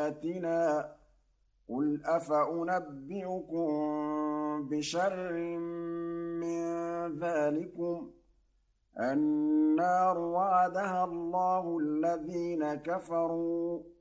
آيَاتِنَا ۗ قُلْ أَفَأُنَبِّئُكُم بِشَرٍّ مِّن ذَٰلِكُمُ ۗ النَّارُ وَعَدَهَا اللَّهُ الَّذِينَ كَفَرُوا ۖ